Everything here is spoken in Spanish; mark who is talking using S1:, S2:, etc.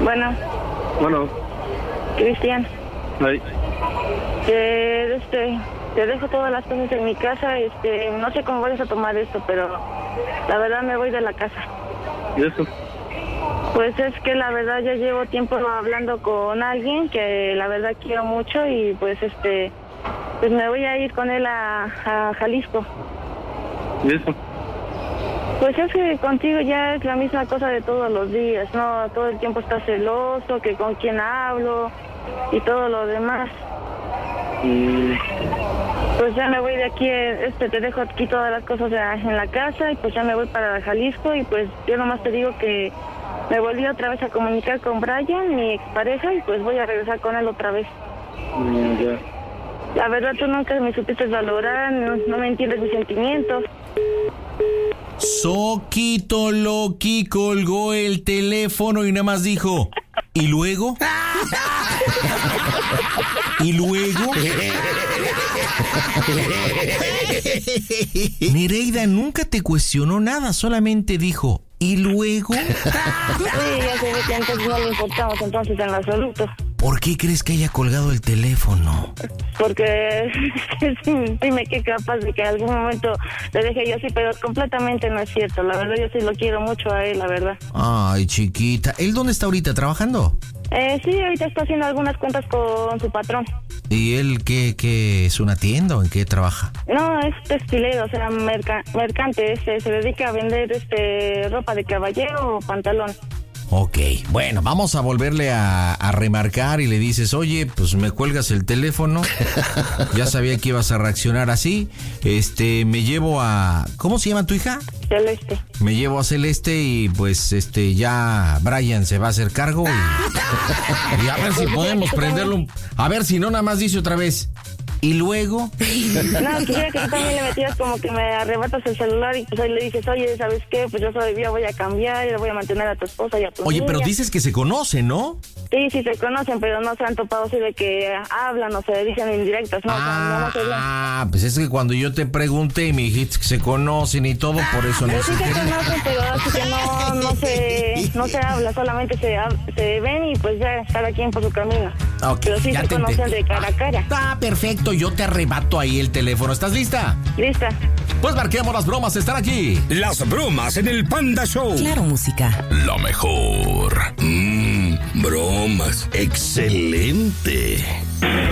S1: Bueno, Cristian,
S2: Ay.
S1: te dejo todas las cosas en mi casa. No sé cómo vayas a tomar esto, pero la verdad me voy de la casa.
S2: ¿Y eso?
S1: Pues es que la verdad ya llevo tiempo hablando con alguien que la verdad quiero mucho y pues pues me voy a ir con él a Jalisco.
S2: ¿Y eso?
S1: Pues es que contigo ya es la misma cosa de todos los días, ¿no? Todo el tiempo estás celoso, que con quién hablo y todo lo demás. Pues ya me voy de aquí, te dejo aquí todas las cosas en la casa y pues ya me voy para Jalisco y pues yo nomás te digo que me volví otra vez a comunicar con Brian, mi expareja, y pues voy a regresar con él otra vez.
S2: Ya.
S1: La verdad tú nunca me supiste valorar, no me entiendes mis sentimientos.
S3: Soquito Loki colgó el teléfono y nada más dijo, ¿y luego? ¿Y luego? Nereida nunca te cuestionó nada, solamente dijo, ¿y luego?
S1: Sí, ya se ve que entonces no le importamos entonces en lo absoluto.
S3: ¿Por qué crees que haya colgado el teléfono?
S1: Porque dime qué capaz de que en algún momento le deje yo así, pero completamente no es cierto. La verdad yo sí lo quiero mucho a él, la verdad.
S3: Ay, chiquita. ¿Él dónde está ahorita? ¿Trabajando?
S1: Sí, ahorita está haciendo algunas cuentas con su patrón.
S3: ¿Y él qué es una tienda o en qué trabaja?
S1: No, es textilero, o sea, mercante. Se dedica a vender ropa de caballero o pantalón.
S3: Ok, bueno, vamos a volverle a remarcar y le dices, oye, pues me cuelgas el teléfono, ya sabía que ibas a reaccionar así, me llevo a... ¿Cómo se llama tu hija?
S1: Celeste.
S3: Me llevo a Celeste y pues ya Brian se va a hacer cargo y a ver si podemos prenderlo, a ver si no nada más dice otra vez. ¿Y luego?
S1: No, quisiera que tú también le metías como que me arrebatas el celular y pues ahí le dices, oye, ¿sabes qué? Pues yo todavía voy a cambiar y le voy a mantener a tu esposa y a tu
S3: Oye,
S1: niña.
S3: pero dices que se conocen, ¿no?
S1: Sí, se conocen, pero no se han topado así de que hablan o se dicen indirectas, ¿no?
S3: Pues es que cuando yo te pregunté y me dijiste que se conocen y todo, por eso no
S1: Pero
S3: sé.
S1: sí se conocen, pero así que no se habla, solamente se ven y pues ya cada quien por su camino.
S3: Ok,
S1: pero sí
S3: ya
S1: se
S3: te
S1: conocen
S3: entendí.
S1: de cara a cara.
S3: Perfecto, yo te arrebato ahí el teléfono. ¿Estás lista?
S1: Lista.
S3: Pues marquemos, las bromas están aquí.
S4: Las bromas en el Panda Show.
S5: Claro, música.
S4: Lo mejor. Bromas. Excelente.